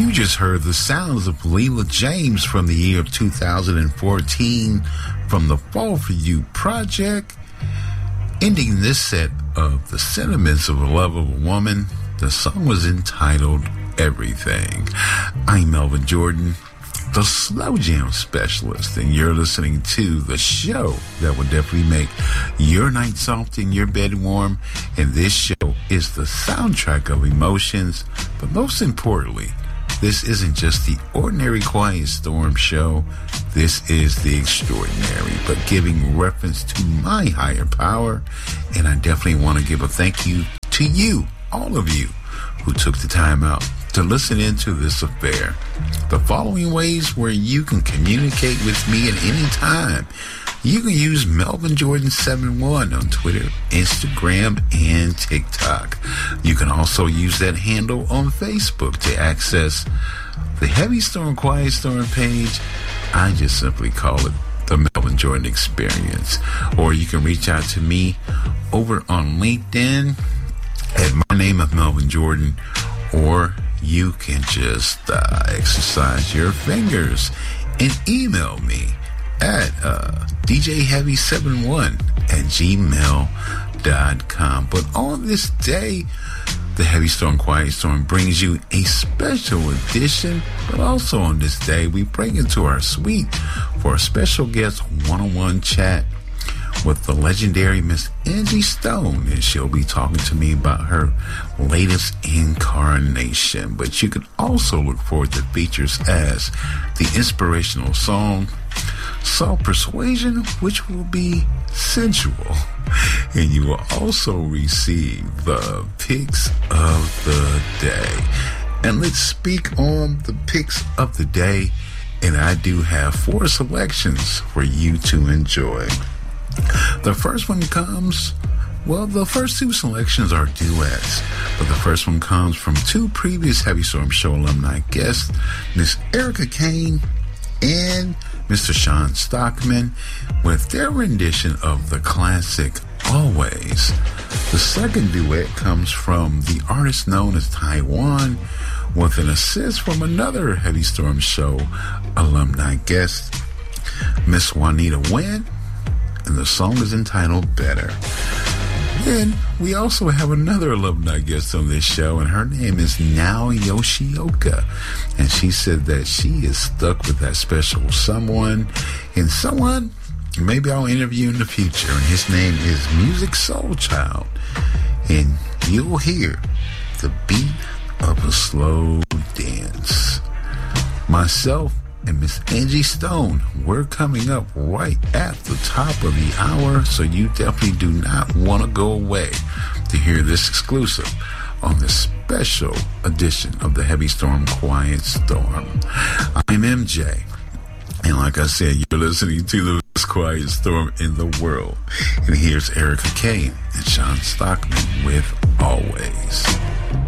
You just heard the sounds of Leela James from the year of 2014 from the Fall For You project. Ending this set of the sentiments of the love of a woman, the song was entitled Everything. I'm Melvin Jordan, the Slow Jam Specialist, and you're listening to the show that will definitely make your night soft and your bed warm. And this show is the soundtrack of emotions, but most importantly, this isn't just the ordinary Quiet Storm show. This is the extraordinary, but giving reference to my higher power. And I definitely want to give a thank you to you, all of you, who took the time out to listen into this affair. The following ways where you can communicate with me at any time. You can use Melvin Jordan 71 on Twitter, Instagram, and TikTok. You can also use that handle on Facebook to access the Heavy Storm Quiet Storm page. I just simply call it the Melvin Jordan Experience. Or you can reach out to me over on LinkedIn at my name of Melvin Jordan, or you can just exercise your fingers and email me at djheavy71@gmail.com. But on this day, the Heavy Storm Quiet Storm brings you a special edition. But also on this day, we bring it to our suite for a special guest one-on-one chat with the legendary Miss Angie Stone, and she'll be talking to me about her latest incarnation. But you can also look forward to features as the inspirational song Soft Persuasion, which will be sensual, and you will also receive the picks of the day. And let's speak on the picks of the day, and I do have 4 selections for you to enjoy. The first one comes, well, the first 2 selections are duets, but the first one comes from 2 previous Heavy Storm Show alumni guests, Miss Erica Kane and Mr. Sean Stockman, with their rendition of the classic Always. The second duet comes from the artist known as Taiwan, with an assist from another Heavy Storm Show alumni guest, Miss Juanita Wynn, and the song is entitled Better. Then we also have another alumni guest on this show, and her name is Now Yoshioka, and she said that she is stuck with that special someone, and someone maybe I'll interview in the future, and his name is Music Soul Child, and you'll hear the beat of a slow dance. Myself and Miss Angie Stone, we're coming up right at the top of the hour, so you definitely do not want to go away to hear this exclusive on this special edition of the Heavy Storm Quiet Storm. I'm MJ, and like I said, you're listening to the best Quiet Storm in the world. And here's Erica Kane and Sean Stockman with Always.